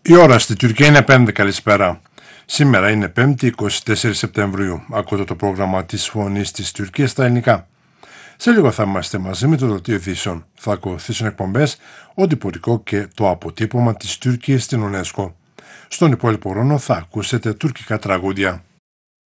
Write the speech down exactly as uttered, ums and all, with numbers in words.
Η ώρα στη Τουρκία είναι πέμπτη, καλησπέρα. Σήμερα είναι πέμπτη, εικοστή τέταρτη Σεπτεμβρίου. Ακούτε το πρόγραμμα της Φωνής της Τουρκίας στα ελληνικά. Σε λίγο θα είμαστε μαζί με το δελτίο ειδήσεων. Θα ακολουθήσουν εκπομπές, ο τυπωτικό και το αποτύπωμα της Τουρκίας στην UNESCO. Στον υπόλοιπο χρόνο θα ακούσετε τουρκικά τραγούδια.